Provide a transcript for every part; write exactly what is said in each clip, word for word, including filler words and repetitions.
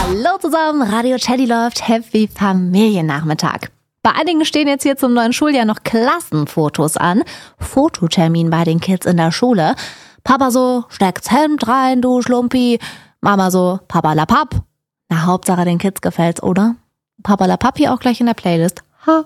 Hallo zusammen, Radio Teddy läuft, Happy Familiennachmittag. Bei einigen stehen jetzt hier zum neuen Schuljahr noch Klassenfotos an. Fototermin bei den Kids in der Schule. Papa so, steck's Hemd rein, du Schlumpi. Mama so, Papa la Papp. Na, Hauptsache den Kids gefällt's, oder? Papa la Papp hier auch gleich in der Playlist. Ha.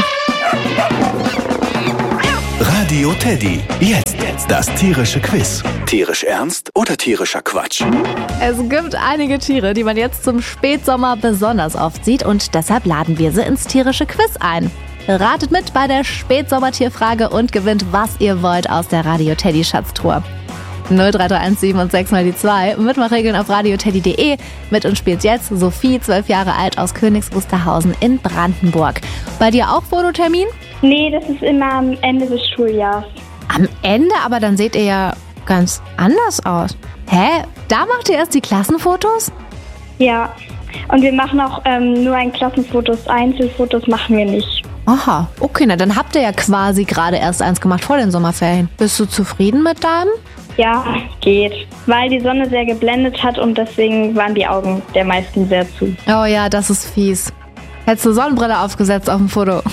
Radio Teddy. Jetzt das tierische Quiz. Tierisch ernst oder tierischer Quatsch? Es gibt einige Tiere, die man jetzt zum Spätsommer besonders oft sieht und deshalb laden wir sie ins tierische Quiz ein. Ratet mit bei der Spätsommertierfrage und gewinnt, was ihr wollt aus der Radio Teddy Schatztruhe. null drei drei eins sieben und sechs mal die zwei. Mitmachregeln auf radioteddy punkt de. Mit uns spielt jetzt Sophie, zwölf Jahre alt, aus Königs Wusterhausen in Brandenburg. Bei dir auch Fototermin? Nee, das ist immer am Ende des Schuljahres. Am Ende? Aber dann seht ihr ja ganz anders aus. Hä? Da macht ihr erst die Klassenfotos? Ja, und wir machen auch ähm, nur ein Klassenfotos. Einzelfotos machen wir nicht. Aha, okay, na dann habt ihr ja quasi gerade erst eins gemacht vor den Sommerferien. Bist du zufrieden mit deinem? Ja, geht. Weil die Sonne sehr geblendet hat und deswegen waren die Augen der meisten sehr zu. Oh ja, das ist fies. Hättest du Sonnenbrille aufgesetzt auf dem Foto?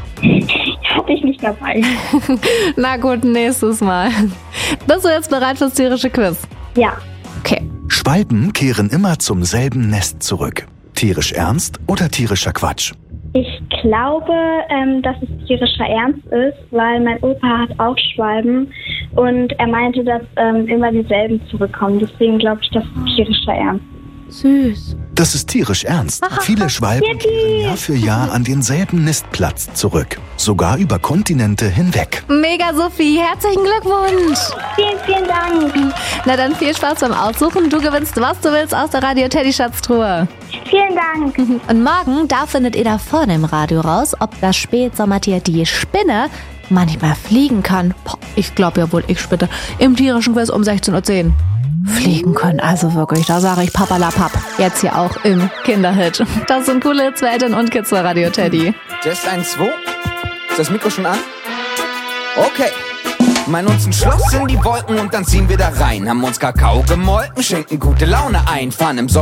Hatte ich nicht dabei. Na gut, nächstes Mal. Bist du jetzt bereit fürs tierische Quiz? Ja. Okay. Schwalben kehren immer zum selben Nest zurück. Tierisch ernst oder tierischer Quatsch? Ich glaube, ähm, dass es tierischer Ernst ist, weil mein Opa hat auch Schwalben und er meinte, dass ähm, immer dieselben zurückkommen. Deswegen glaube ich, dass es tierischer Ernst ist. Süß. Das ist tierisch ernst. Viele Schwalben kehren Jahr für Jahr an denselben Nistplatz zurück. Sogar über Kontinente hinweg. Mega, Sophie. Herzlichen Glückwunsch. Vielen, vielen Dank. Na dann viel Spaß beim Aussuchen. Du gewinnst, was du willst aus der Radio Teddy Schatztruhe. Vielen Dank. Und morgen, da findet ihr da vorne im Radio raus, ob das Spätsommertier die Spinne manchmal fliegen kann. Boah, ich glaube ja wohl, ich Spinne. Im tierischen Quiz um sechzehn Uhr zehn. Fliegen können, also wirklich, da sage ich Papa la Papp. Jetzt hier auch im Kinderhit. Das sind coole Hits für Eltern und Kids bei Radio Teddy. Test eins, zwei. Ist das Mikro schon an? Okay. Meinen uns ein Schloss in die Wolken und dann ziehen wir da rein. Haben uns Kakao gemolken, schenken gute Laune ein. Fahren im Sommer